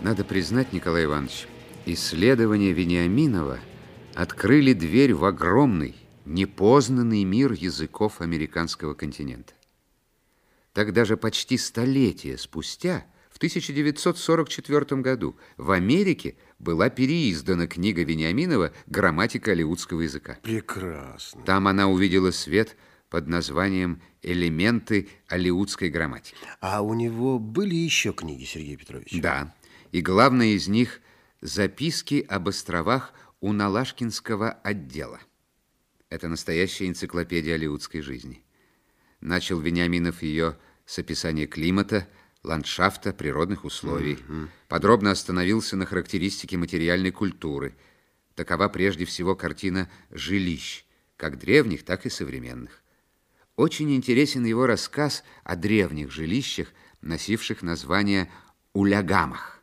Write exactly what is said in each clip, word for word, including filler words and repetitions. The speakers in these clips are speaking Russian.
Надо признать, Николай Иванович, исследования Вениаминова открыли дверь в огромный, непознанный мир языков американского континента. Так даже почти столетие спустя, в тысяча девятьсот сорок четвёртом году, в Америке была переиздана книга Вениаминова «Грамматика алеутского языка». Прекрасно. Там она увидела свет под названием «Элементы алеутской грамматики». А у него были еще книги, Сергей Петрович? Да, и главная из них «Записки об островах у Налашкинского отдела». Это настоящая энциклопедия алеутской жизни. Начал Вениаминов ее с описания климата, ландшафта, природных условий. Mm-hmm. Подробно остановился на характеристике материальной культуры. Такова прежде всего картина жилищ, как древних, так и современных. Очень интересен его рассказ о древних жилищах, носивших название улягамах.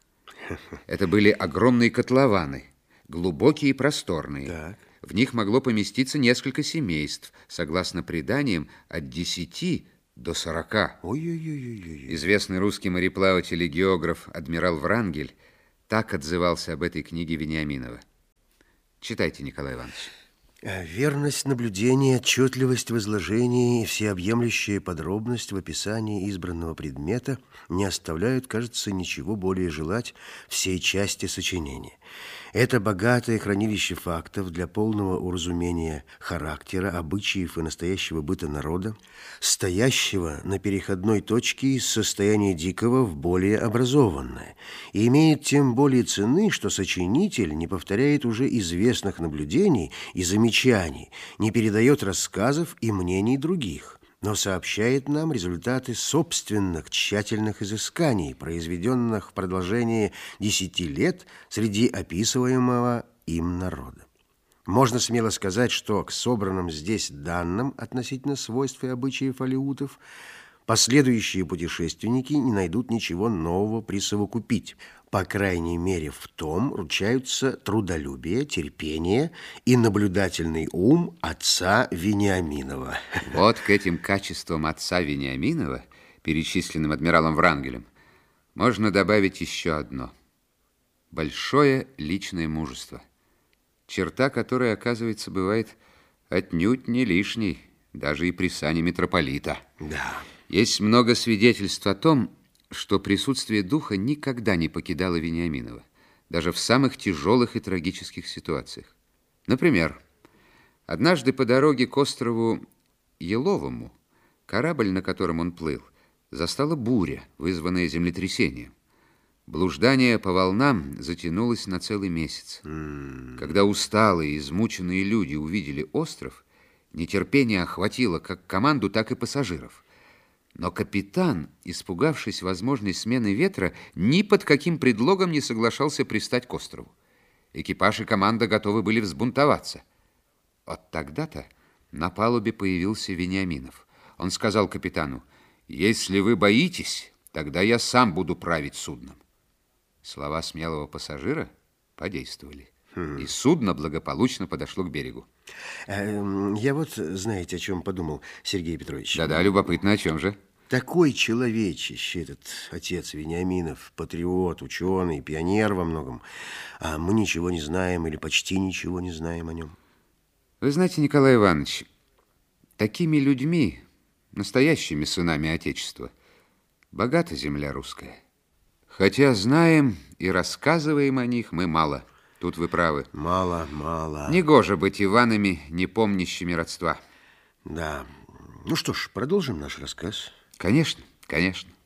Это были огромные котлованы, глубокие и просторные. Так. В них могло поместиться несколько семейств, согласно преданиям, от десяти до сорока. Ой-ой-ой-ой-ой. Известный русский мореплаватель и географ адмирал Врангель так отзывался об этой книге Вениаминова. Читайте, Николай Иванович. Верность наблюдения, отчетливость в изложении и всеобъемлющая подробность в описании избранного предмета не оставляют, кажется, ничего более желать всей части сочинения. Это богатое хранилище фактов для полного уразумения характера, обычаев и настоящего быта народа, стоящего на переходной точке из состояния дикого в более образованное, и имеет тем более цены, что сочинитель не повторяет уже известных наблюдений и замечаний, не передает рассказов и мнений других, но сообщает нам результаты собственных тщательных изысканий, произведенных в продолжении десяти лет среди описываемого им народа. Можно смело сказать, что к собранным здесь данным относительно свойств и обычаев алеутов последующие путешественники не найдут ничего нового присовокупить. По крайней мере, в том ручаются трудолюбие, терпение и наблюдательный ум отца Вениаминова. Вот к этим качествам отца Вениаминова, перечисленным адмиралом Врангелем, можно добавить еще одно. Большое личное мужество. Черта, которая, оказывается, бывает отнюдь не лишней, даже и при сане митрополита. Да. Есть много свидетельств о том, что присутствие духа никогда не покидало Вениаминова, даже в самых тяжелых и трагических ситуациях. Например, однажды по дороге к острову Еловому корабль, на котором он плыл, застала буря, вызванная землетрясением. Блуждание по волнам затянулось на целый месяц. Mm. Когда усталые и измученные люди увидели остров, нетерпение охватило как команду, так и пассажиров. Но капитан, испугавшись возможной смены ветра, ни под каким предлогом не соглашался пристать к острову. Экипаж и команда готовы были взбунтоваться. Вот тогда-то на палубе появился Вениаминов. Он сказал капитану: «Если вы боитесь, тогда я сам буду править судном». Слова смелого пассажира подействовали. Хм. И судно благополучно подошло к берегу. Я вот, знаете, о чем подумал, Сергей Петрович? Да-да, любопытно, о чем же? Такой человечище этот отец Вениаминов, патриот, ученый, пионер во многом, а мы ничего не знаем или почти ничего не знаем о нем. Вы знаете, Николай Иванович, такими людьми, настоящими сынами Отечества, богата земля русская. Хотя знаем и рассказываем о них мы мало. Тут вы правы. Мало, мало. Негоже быть Иванами, не помнящими родства. Да. Ну что ж, продолжим наш рассказ. Конечно, конечно.